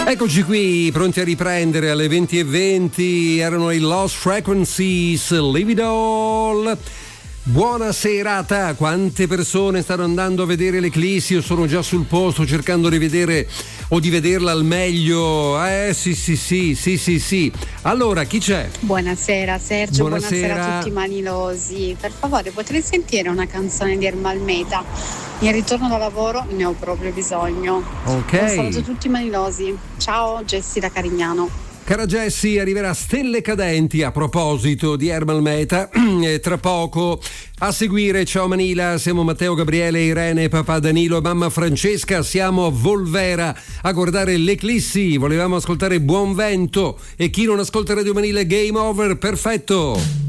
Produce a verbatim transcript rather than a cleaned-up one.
Eccoci qui, pronti a riprendere alle venti e venti. Erano i Lost Frequencies, Leave It All. Buona serata. Quante persone stanno andando a vedere l'eclissi? Io sono già sul posto cercando di vedere o di vederla al meglio. Eh sì sì sì sì sì sì. Allora, chi c'è? Buonasera Sergio, buonasera, buonasera a tutti i manilosi. Per favore, potrei sentire una canzone di Ermal Meta? In ritorno da lavoro ne ho proprio bisogno. Ok. Un saluto a tutti i manilosi. Ciao, Jessi da Carignano. Cara Jessi, arriverà Stelle Cadenti a proposito di Ermal Meta e tra poco. A seguire, ciao Manila, siamo Matteo, Gabriele, Irene, papà Danilo e mamma Francesca, siamo a Volvera a guardare l'eclissi, volevamo ascoltare Buon Vento e chi non ascolta Radio Manila Game Over, perfetto!